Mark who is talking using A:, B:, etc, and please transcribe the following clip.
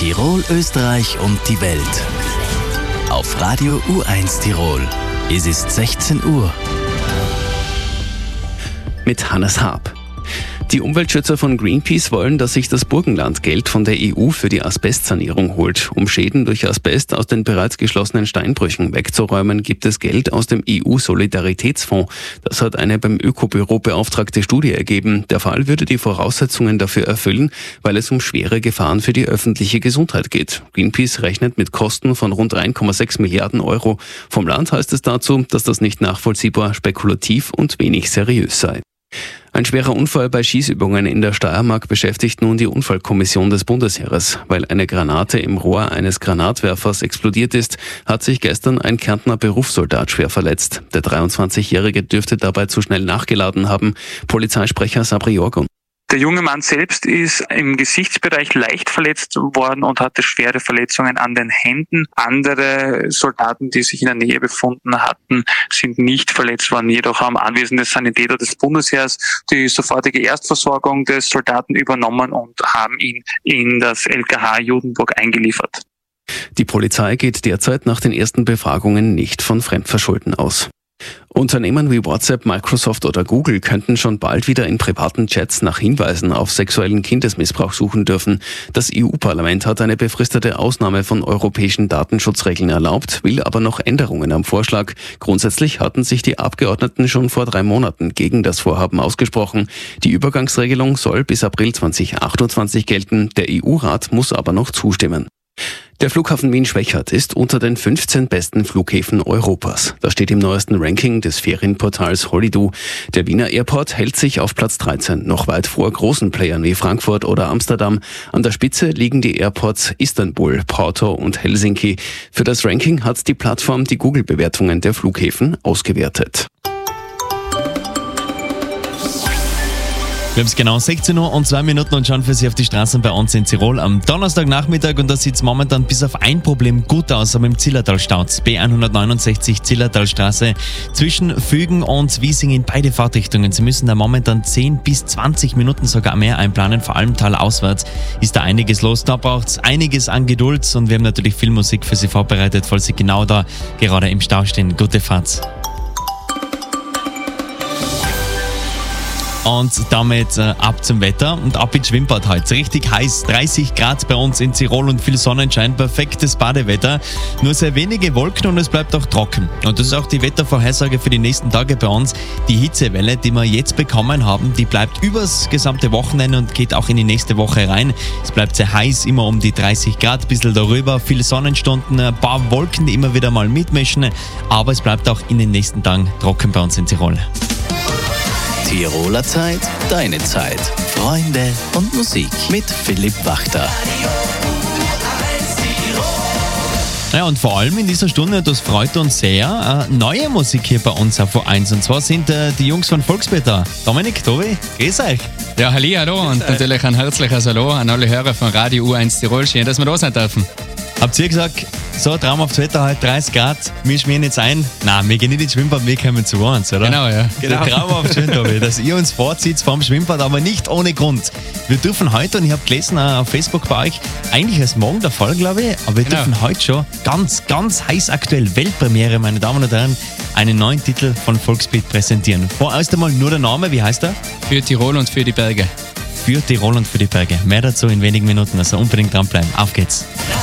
A: Tirol, Österreich und die Welt. Auf Radio U1 Tirol. Es ist 16 Uhr.
B: Mit Hannes Haab. Die Umweltschützer von Greenpeace wollen, dass sich das Burgenland Geld von der EU für die Asbestsanierung holt. Um Schäden durch Asbest aus den bereits geschlossenen Steinbrüchen wegzuräumen, gibt es Geld aus dem EU-Solidaritätsfonds. Das hat eine beim Ökobüro beauftragte Studie ergeben. Der Fall würde die Voraussetzungen dafür erfüllen, weil es um schwere Gefahren für die öffentliche Gesundheit geht. Greenpeace rechnet mit Kosten von rund 1,6 Milliarden Euro. Vom Land heißt es dazu, dass das nicht nachvollziehbar, spekulativ und wenig seriös sei. Ein schwerer Unfall bei Schießübungen in der Steiermark beschäftigt nun die Unfallkommission des Bundesheeres. Weil eine Granate im Rohr eines Granatwerfers explodiert ist, hat sich gestern ein Kärntner Berufssoldat schwer verletzt. Der 23-Jährige dürfte dabei zu schnell nachgeladen haben. Polizeisprecher Sabri Jorgun.
C: Der junge Mann selbst ist im Gesichtsbereich leicht verletzt worden und hatte schwere Verletzungen an den Händen. Andere Soldaten, die sich in der Nähe befunden hatten, sind nicht verletzt worden. Jedoch haben anwesende Sanitäter des Bundesheers die sofortige Erstversorgung des Soldaten übernommen und haben ihn in das LKH Judenburg eingeliefert.
B: Die Polizei geht derzeit nach den ersten Befragungen nicht von Fremdverschulden aus. Unternehmen wie WhatsApp, Microsoft oder Google könnten schon bald wieder in privaten Chats nach Hinweisen auf sexuellen Kindesmissbrauch suchen dürfen. Das EU-Parlament hat eine befristete Ausnahme von europäischen Datenschutzregeln erlaubt, will aber noch Änderungen am Vorschlag. Grundsätzlich hatten sich die Abgeordneten schon vor 3 Monaten gegen das Vorhaben ausgesprochen. Die Übergangsregelung soll bis April 2028 gelten. Der EU-Rat muss aber noch zustimmen. Der Flughafen Wien-Schwechat ist unter den 15 besten Flughäfen Europas. Das steht im neuesten Ranking des Ferienportals Holidoo. Der Wiener Airport hält sich auf Platz 13, noch weit vor großen Playern wie Frankfurt oder Amsterdam. An der Spitze liegen die Airports Istanbul, Porto und Helsinki. Für das Ranking hat die Plattform die Google-Bewertungen der Flughäfen ausgewertet.
D: Wir haben es genau 16 Uhr und 2 Minuten und schauen für Sie auf die Straßen bei uns in Tirol am Donnerstagnachmittag und da sieht es momentan bis auf ein Problem gut aus, aber im Zillertal-Stau. B169 Zillertalstraße zwischen Fügen und Wiesing in beide Fahrtrichtungen. Sie müssen da momentan 10 bis 20 Minuten sogar mehr einplanen, vor allem talauswärts ist da einiges los. Da braucht es einiges an Geduld und wir haben natürlich viel Musik für Sie vorbereitet, falls Sie genau da gerade im Stau stehen. Gute Fahrt. Und damit ab zum Wetter und ab ins Schwimmbad heute. Richtig heiß, 30 Grad bei uns in Tirol und viel Sonnenschein, perfektes Badewetter. Nur sehr wenige Wolken und es bleibt auch trocken. Und das ist auch die Wettervorhersage für die nächsten Tage bei uns. Die Hitzewelle, die wir jetzt bekommen haben, die bleibt übers gesamte Wochenende und geht auch in die nächste Woche rein. Es bleibt sehr heiß, immer um die 30 Grad, ein bisschen darüber, viele Sonnenstunden, ein paar Wolken, die immer wieder mal mitmischen. Aber es bleibt auch in den nächsten Tagen trocken bei uns in Tirol.
A: Tiroler Zeit, deine Zeit. Freunde und Musik mit Philipp Wachter.
D: Ja, und vor allem in dieser Stunde, das freut uns sehr, neue Musik hier bei uns auf U1. Und zwar sind die Jungs von Volksbeat da. Dominik, Tobi, grüß euch.
E: Ja, hallo und natürlich ein herzliches Hallo an alle Hörer von Radio U1 Tirol. Schön, dass wir da sein dürfen.
D: Habt ihr gesagt, so traumhaftes Wetter, halt 30 Grad, mischen wir jetzt ein? Nein, wir gehen nicht ins Schwimmbad, wir kommen zu uns, oder?
E: Genau, ja.
D: Genau. Traumhaft schön, Tobi, dass ihr uns vorzieht vom Schwimmbad, aber nicht ohne Grund. Wir dürfen heute, und ich habe gelesen auf Facebook bei euch, eigentlich ist morgen der Fall, glaube ich, aber wir dürfen heute schon ganz heiß aktuell, Weltpremiere, meine Damen und Herren, einen neuen Titel von Volksbeat präsentieren. Vorerst einmal nur der Name, wie heißt er?
E: Für Tirol und für die Berge.
D: Für Tirol und für die Berge. Mehr dazu in wenigen Minuten, also unbedingt dranbleiben. Auf geht's.